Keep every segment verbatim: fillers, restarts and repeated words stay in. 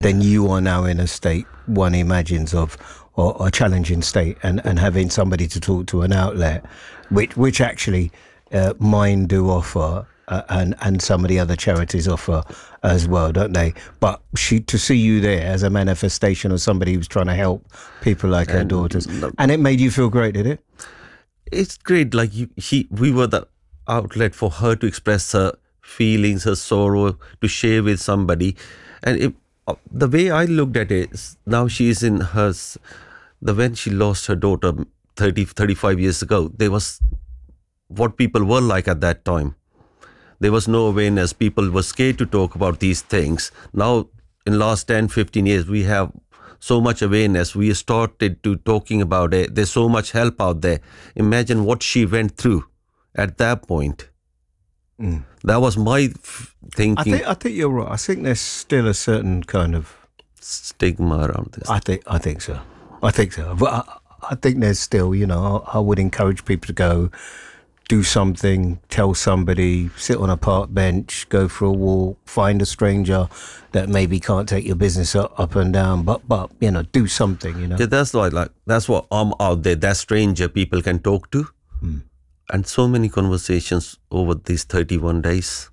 then you are now in a state one imagines of, or a challenging state, and, and having somebody to talk to, an outlet, which which actually uh, mine do offer, uh, and and some of the other charities offer as well, don't they? But she to see you there as a manifestation of somebody who's trying to help people like her And, daughters, no- and it made you feel great, did it? It's great. Like you, he, we were the outlet for her to express her feelings, her sorrow, to share with somebody. And it, uh, the way I looked at it, is now she is in her, s- the when she lost her daughter thirty, thirty-five years ago, there was what people were like at that time. There was no awareness. People were scared to talk about these things. Now, in last ten, fifteen years, we have so much awareness. We started to talking about it. There's so much help out there. Imagine what she went through at that point. That was my f- I thinking, think I think you're right. I think there's still a certain kind of. stigma around this. I think I think so. I think so. But I, I think there's still, you know, I, I would encourage people to go do something, tell somebody, sit on a park bench, go for a walk, find a stranger that maybe can't take your business up, up and down, but but you know, do something, you know. Yeah, that's why, like, that's what I'm out there. That stranger people can talk to. And so many conversations over these thirty-one days.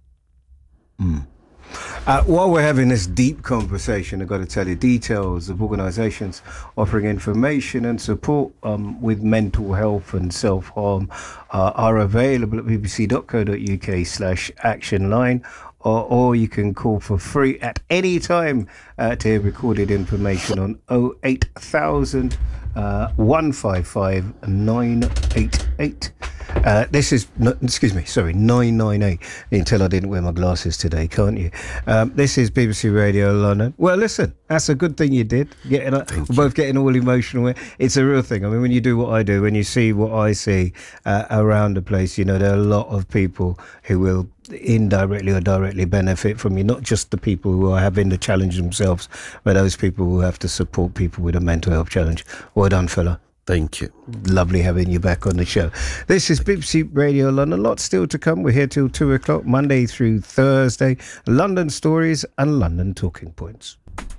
Uh, while we're having this deep conversation, I've got to tell you details of organisations offering information and support um, with mental health and self-harm uh, are available at bbc.co.uk slash action line, or, or you can call for free at any time uh, to hear recorded information on oh eight thousand, uh, one five five, nine eight eight. Uh, this is, no, excuse me, sorry, nine nine eight. You can tell I didn't wear my glasses today, can't you? Um, this is B B C Radio London. Well, listen, that's a good thing you did. Getting, uh, we're both getting all emotional. It's a real thing. I mean, when you do what I do, when you see what I see uh, around the place, you know, there are a lot of people who will indirectly or directly benefit from you, not just the people who are having the challenge themselves, but those people who have to support people with a mental health challenge. Well done, fella. Thank you. Lovely having you back on the show. This is B B C Radio London. Lots still to come. We're here till two o'clock, Monday through Thursday. London stories and London talking points.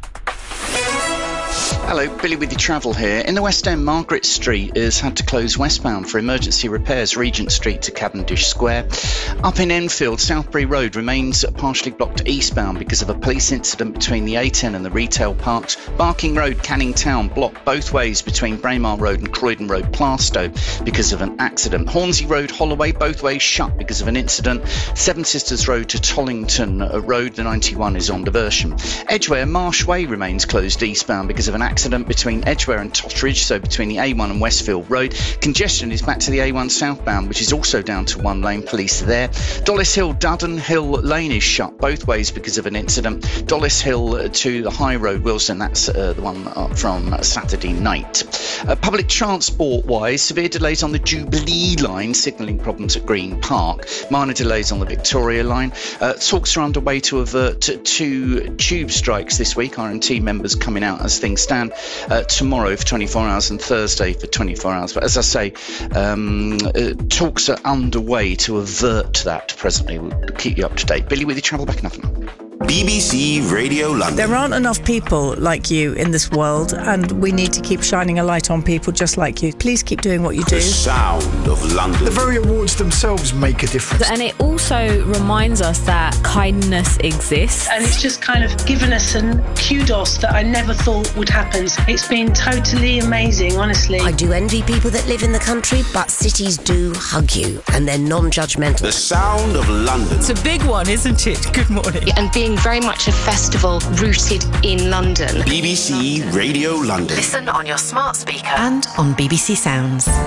Hello, Billy with your travel here. In the West End, Margaret Street has had to close westbound for emergency repairs, Regent Street to Cavendish Square. Up in Enfield, Southbury Road remains partially blocked eastbound because of a police incident between the A ten and the retail parks. Barking Road, Canning Town blocked both ways between Braemar Road and Croydon Road, Plaistow because of an accident. Hornsey Road, Holloway, both ways shut because of an incident. Seven Sisters Road to Tollington Road, the ninety-one is on diversion. Edgware, Marsh Way remains closed eastbound because of an accident between Edgware and Totteridge, so between the A one and Westfield Road. Congestion is back to the A one southbound, which is also down to one lane. Police are there. Dollis Hill, Dudden Hill Lane is shut both ways because of an incident. Dollis Hill to the High Road, Wilson, that's uh, the one uh, from uh, Saturday night. Uh, public transport-wise, severe delays on the Jubilee line, signalling problems at Green Park. Minor delays on the Victoria line. Uh, talks are underway to avert two tube strikes this week. R and T members coming out as things stand. Uh, tomorrow for twenty-four hours and Thursday for twenty-four hours. But as I say, um, uh, talks are underway to avert that presently. We'll keep you up to date. Billy with your travel back in half an hour. B B C Radio London. There aren't enough people like you in this world, and we need to keep shining a light on people just like you. Please keep doing what you do. The sound of London. The very awards themselves make a difference. And it also reminds us that kindness exists. And it's just kind of given us some kudos that I never thought would happen. It's been totally amazing, honestly. I do envy people that live in the country, but cities do hug you, and they're non-judgmental. The sound of London. It's a big one, isn't it? Good morning. And being very much a festival rooted in London. B B C Radio London. Listen on your smart speaker and on B B C Sounds.